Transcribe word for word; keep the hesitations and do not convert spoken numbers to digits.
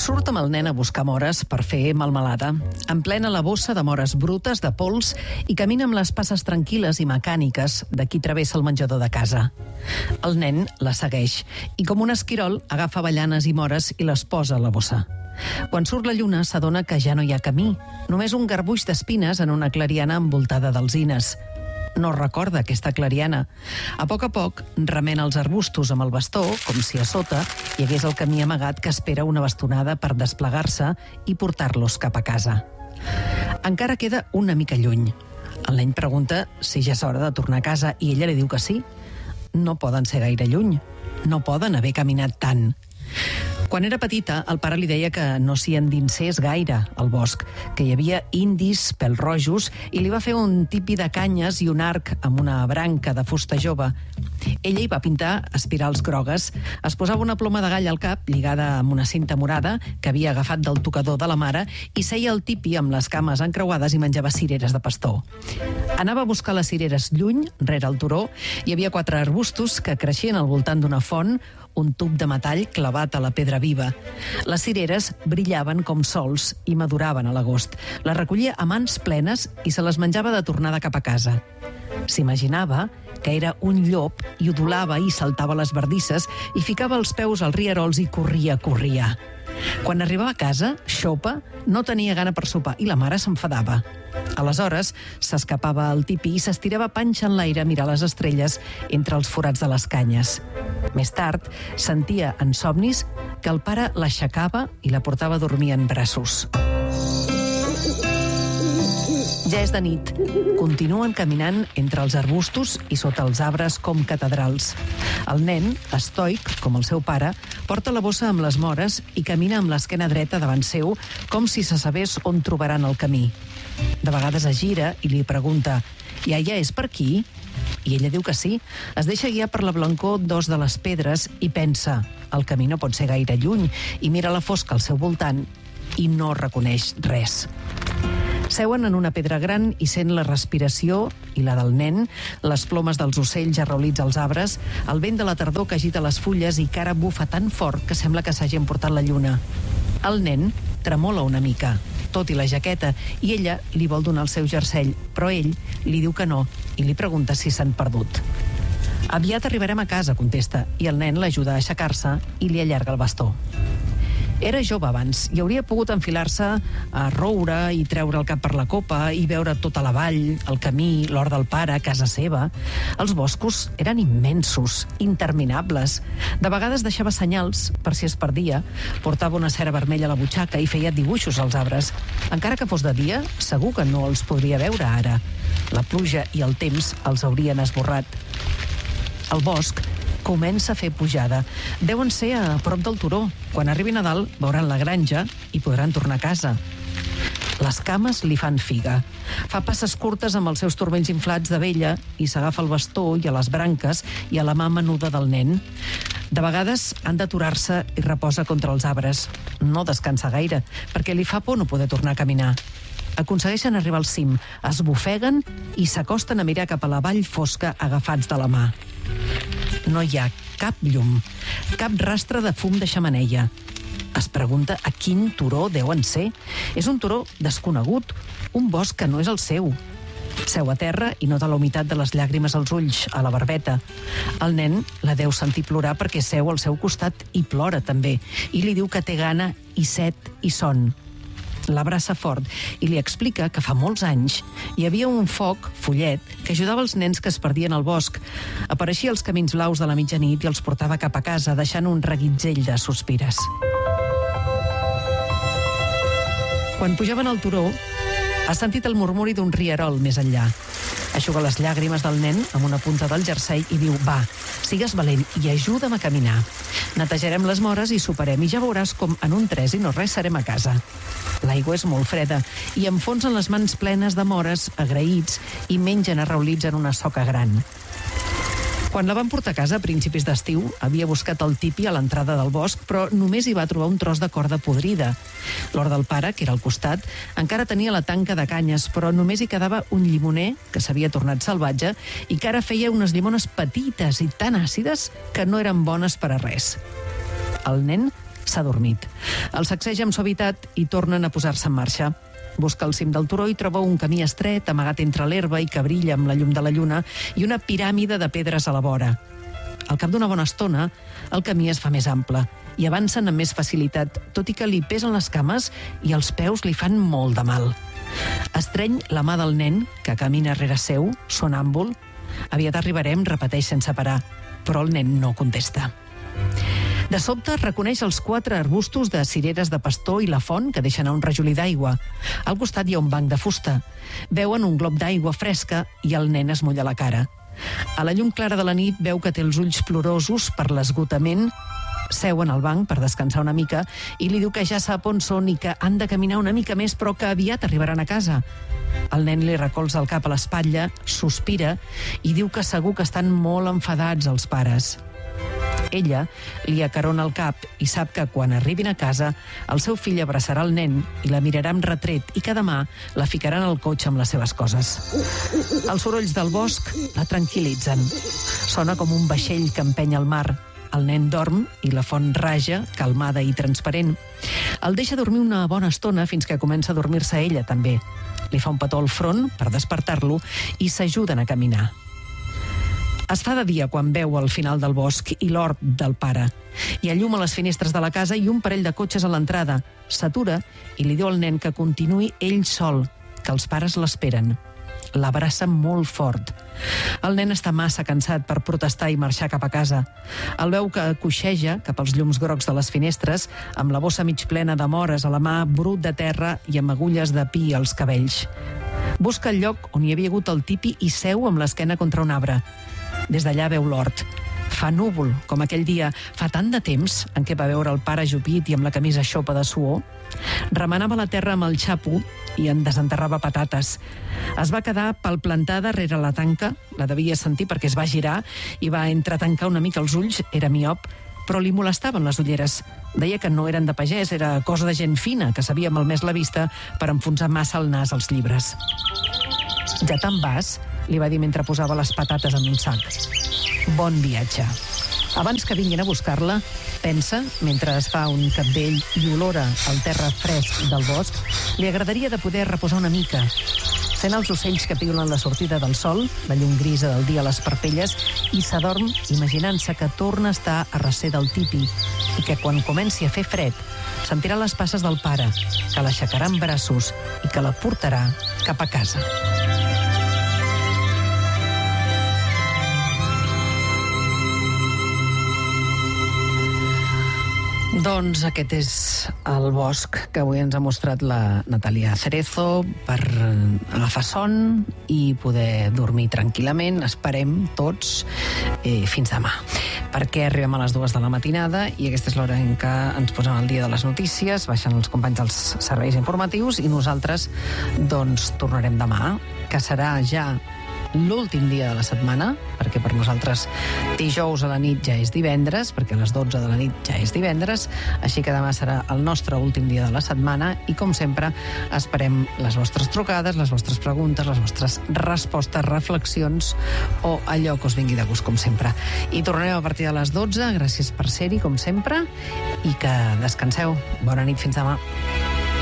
Surt amb el nen a buscar mores per fer melmelada. Emplena la bossa de mores brutes, de pols, i camina amb les passes tranquil·les i mecàniques de qui travessa el menjador de casa. El nen la segueix i, com un esquirol, agafa avellanes i mores i les posa a la bossa. Quan surt la lluna, s'adona que ja no hi ha camí, només un garbuix d'espines en una clariana envoltada d'alzines. No recorda aquesta clariana. A poc a poc remena els arbustos amb el bastó, com si a sota hi hagués el camí amagat que espera una bastonada per desplegar-se i portar-los cap a casa. Encara queda una mica lluny. El nen pregunta si ja és hora de tornar a casa i ella li diu que sí. No poden ser gaire lluny. No poden haver caminat tant. Quan era petita, el pare li deia que no s'hi endinsés gaire al bosc, que hi havia indis pèl-rojos i li va fer un tipi de canyes i un arc amb una branca de fusta jove. Ella hi va pintar espirals grogues, es posava una ploma de gall al cap lligada amb una cinta morada que havia agafat del tocador de la mare i seia el tipi amb les cames encreuades i menjava cireres de pastor. Anava a buscar les cireres lluny, rere el turó. Hi havia quatre arbustos que creixien al voltant d'una font, un tub de metall clavat a la pedra viva. Les cireres brillaven com sols i maduraven a l'agost. Les recollia a mans plenes i se les menjava de tornada cap a casa. S'imaginava que era un llop i udolava i saltava les bardisses i ficava els peus als rierols i corria, corria. Quan arribava a casa, xopa, no tenia gana per sopar i la mare s'enfadava. Aleshores, s'escapava al tipi i s'estirava panxa en l'aire a mirar les estrelles entre els forats de les canyes. Més tard, sentia en somnis que el pare l'aixecava i la portava a dormir en braços. Ja és de nit. Continuen caminant entre els arbustos i sota els arbres com catedrals. El nen, estoic, com el seu pare, porta la bossa amb les mores i camina amb l'esquena dreta davant seu, com si se sabés on trobaran el camí. De vegades es gira i li pregunta: «Iaia, és per aquí?» I ella diu que sí. Es deixa guiar per la blancor d'os de les pedres i pensa: el camí no pot ser gaire lluny, i mira la fosca al seu voltant i no reconeix res. Seuen en una pedra gran i sent la respiració i la del nen, les plomes dels ocells arraulits als arbres, el vent de la tardor que agita les fulles i que ara bufa tan fort que sembla que s'hagi emportat la lluna. El nen tremola una mica, tot i la jaqueta, i ella li vol donar el seu jersei, però ell li diu que no i li pregunta si s'han perdut. «Aviat arribarem a casa», contesta, i el nen l'ajuda a aixecar-se i li allarga el bastó. Era jove abans i hauria pogut enfilar-se a roure i treure el cap per la copa i veure tota la vall, el camí, l'hort del pare, casa seva. Els boscos eren immensos, interminables. De vegades deixava senyals per si es perdia, portava una cera vermella a la butxaca i feia dibuixos als arbres. Encara que fos de dia, segur que no els podria veure ara. La pluja i el temps els haurien esborrat. El bosc comença a fer pujada. Deuen ser a prop del turó. Quan arribi Nadal, veuran la granja i podran tornar a casa. Les cames li fan figa. Fa passes curtes amb els seus turmells inflats de vella i s'agafa al bastó i a les branques i a la mà menuda del nen. De vegades han d'aturar-se i reposa contra els arbres. No descansa gaire, perquè li fa por no poder tornar a caminar. Aconsegueixen arribar al cim, es bufeguen i s'acosten a mirar cap a la vall fosca agafats de la mà. No hi ha cap llum, cap rastre de fum de xemeneia. Es pregunta a quin turó deuen ser. És un turó desconegut, un bosc que no és el seu. Seu a terra i nota la humitat de les llàgrimes als ulls, a la barbeta. El nen la deu sentir plorar perquè seu al seu costat i plora també, i li diu que té gana i set i son. L'abraça fort i li explica que fa molts anys hi havia un foc, Follet, que ajudava els nens que es perdien al bosc. Apareixia als camins blaus de la mitjanit i els portava cap a casa, deixant un reguitzell de sospires. Quan pujaven al turó, ha sentit el murmuri d'un rierol més enllà. Eixuga les llàgrimes del nen amb una punta del jersei i diu: «Va, sigues valent i ajuda'm a caminar. Netejarem les mores i soparem i ja veuràs com en un tres i no res serem a casa». L'aigua és molt freda i enfonsen les mans plenes de mores, agraïts, i mengen arraulits en una soca gran. Quan la van portar a casa a principis d'estiu, havia buscat el tipi a l'entrada del bosc, però només hi va trobar un tros de corda podrida. L'hort del pare, que era al costat, encara tenia la tanca de canyes, però només hi quedava un llimoner, que s'havia tornat salvatge, i que ara feia unes llimones petites i tan àcides que no eren bones per a res. El nen S'ha dormit. El sacseja amb suavitat i tornen a posar-se en marxa. Busca el cim del turó i troba un camí estret amagat entre l'herba i que brilla amb la llum de la lluna i una piràmide de pedres a la vora. Al cap d'una bona estona, el camí es fa més ample i avancen amb més facilitat, tot i que li pesen les cames i els peus li fan molt de mal. Estreny la mà del nen, que camina rere seu, sonàmbul. Aviat arribarem, repeteix sense parar, però el nen no contesta. De sobte reconeix els quatre arbustos de cireres de pastor i la font que deixen a un rajolí d'aigua. Al costat hi ha un banc de fusta. Veuen un glob d'aigua fresca i el nen es mulla la cara. A la llum clara de la nit veu que té els ulls plorosos per l'esgotament. Seuen al banc per descansar una mica i li diu que ja sap on són i que han de caminar una mica més, però que aviat arribaran a casa. El nen li recolza el cap a l'espatlla, sospira i diu que segur que estan molt enfadats els pares. Ella li acarona el cap i sap que quan arribin a casa el seu fill abraçarà el nen i la mirarà amb retret i que demà la ficaran al cotxe amb les seves coses. Els sorolls del bosc la tranquil·litzen. Sona com un vaixell que empeny al mar. El nen dorm i la font raja, calmada i transparent. El deixa dormir una bona estona fins que comença a dormir-se ella també. Li fa un petó al front per despertar-lo i s'ajuden a caminar. Es fa de dia quan veu al final del bosc i l'hort del pare. Hi ha llum a les finestres de la casa i un parell de cotxes a l'entrada. S'atura i li diu al nen que continuï ell sol, que els pares l'esperen. L'abraça molt fort. El nen està massa cansat per protestar i marxar cap a casa. El veu que coixeja cap als llums grocs de les finestres, amb la bossa mig plena de mores a la mà, brut de terra i amb agulles de pi als cabells. Busca el lloc on hi havia hagut el tipi i seu amb l'esquena contra un arbre. Des d'allà veu l'hort. Fa núvol, com aquell dia, fa tant de temps en què va veure el pare ajupit i amb la camisa xopa de suor. Remenava la terra amb el xapo i en desenterrava patates. Es va quedar palplantada rere la tanca, la devia sentir perquè es va girar i va entretancar una mica els ulls, era miop, però li molestaven les ulleres. Deia que no eren de pagès, era cosa de gent fina, que s'havia malmès la vista per enfonsar massa el nas als llibres. Ja te'n vas? Li va dir mentre posava les patates en un sac. Bon viatge. Abans que vinguin a buscar-la, pensa, mentre es fa un cabdell i olora el terra fresc del bosc, li agradaria de poder reposar una mica. Sent els ocells que piulen la sortida del sol, la llum grisa del dia a les parpelles, i s'adorm imaginant-se que torna a estar a recer del tipi i que quan comenci a fer fred sentirà les passes del pare, que l'aixecarà en braços i que la portarà cap a casa. Doncs aquest és el bosc que avui ens ha mostrat la Natàlia Cerezo per agafar son i poder dormir tranquil·lament, esperem tots, eh, fins demà. Perquè arribem a les dues de la matinada i aquesta és l'hora en què ens posem al dia de les notícies, baixen els companys dels serveis informatius i nosaltres doncs tornarem demà, que serà ja l'últim dia de la setmana, perquè per nosaltres dijous a la nit ja és divendres, perquè a les dotze de la nit ja és divendres, així que demà serà el nostre últim dia de la setmana i, com sempre, esperem les vostres trucades, les vostres preguntes, les vostres respostes, reflexions o allò que us vingui de gust, com sempre. I tornarem a partir de les dotze, gràcies per ser-hi, com sempre, i que descanseu. Bona nit, fins demà.